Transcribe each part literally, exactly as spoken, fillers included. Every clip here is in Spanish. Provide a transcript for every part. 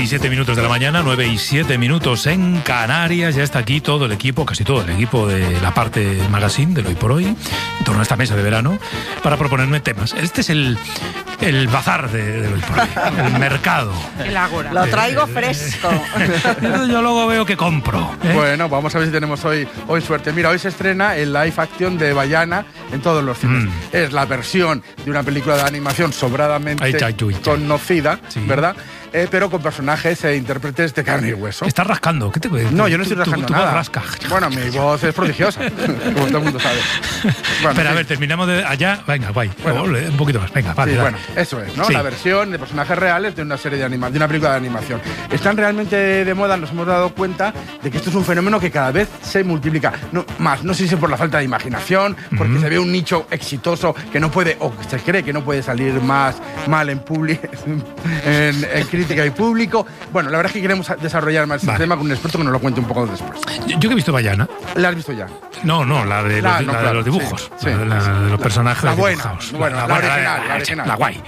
y siete minutos de la mañana, nueve y siete minutos en Canarias. Ya está aquí todo el equipo, casi todo el equipo de la parte magazine del Hoy por Hoy, en torno a esta mesa de verano, para proponerme temas. Este es el, el bazar de, del Hoy por Hoy, el mercado. El ágora. Lo traigo fresco. Yo luego veo que compro. ¿eh? Bueno, vamos a ver si tenemos hoy, hoy suerte. Mira, hoy se estrena el live action de Bayana en todos los cines. Mm. Es la versión de una película de animación sobradamente ay, ay, ay, ay. conocida, sí. ¿verdad? Eh, pero con personajes e intérpretes de carne y hueso. ¿Estás rascando? ¿Qué te cuesta? No, yo no estoy rascando tú, tú, nada. Tú rasca. Bueno, mi voz es prodigiosa, como todo el mundo sabe. Bueno, pero sí. a ver, terminamos de allá. Venga, guay. Bueno, un poquito más. Venga, vale. Sí, dale. bueno, eso es, ¿no? Sí. La versión de personajes reales de una serie de anima de una película de animación. Están realmente de moda, nos hemos dado cuenta de que esto es un fenómeno que cada vez se multiplica. No, más, no sé si por la falta de imaginación, porque uh-huh. se ve un nicho exitoso que no puede, o se cree que no puede salir más mal en, publi, en, en crítica y público. Bueno, la verdad es que queremos desarrollar más vale. el tema con un experto que nos lo cuente un poco después. Yo, yo que he visto Bayana. ¿La has visto ya? No, no, la de, la, los, no, la claro, de los dibujos. Sí, la, sí, la, sí. de los personajes la, la buena, dibujados. Bueno, la, la, la, original, la, la original. La guay.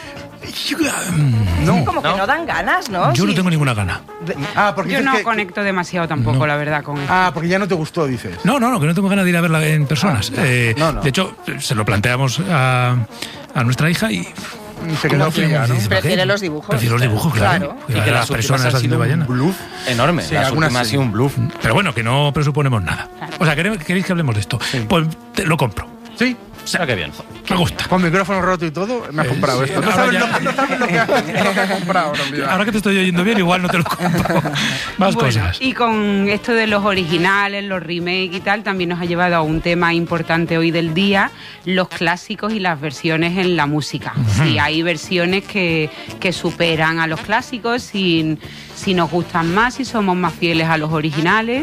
No. Como que no dan ganas, ¿no? Yo sí. no tengo ninguna gana. Ah, porque yo no que, conecto demasiado tampoco, no. la verdad, con eso. Ah, porque ya no te gustó, dices. No, no, no, que no tengo ganas de ir a verla en personas. Ah, no, eh, no, no. De hecho, se lo planteamos a, a nuestra hija y... Se quedó no, fría, ¿no? Prefiere los dibujos. Prefiero los dibujos, claro. claro. Y que las personas ha sido un bluff enorme. Sí, las últimas ha sido un bluff. Pero bueno, que no presuponemos nada. Claro. O sea, ¿queréis que hablemos de esto? Sí. Pues te, lo compro. Sí. O sea, qué bien. Me gusta. Con micrófono roto y todo, me has eh, comprado sí, esto. No sabes, ya... no, no sabes lo que has, lo que has comprado, en realidad. Ahora que te estoy oyendo bien, igual no te lo compro. Más bueno, cosas. Y con esto de los originales, los remakes y tal, también nos ha llevado a un tema importante hoy del día, los clásicos y las versiones en la música. Uh-huh. Si hay versiones que, que superan a los clásicos, si, si nos gustan más, si somos más fieles a los originales.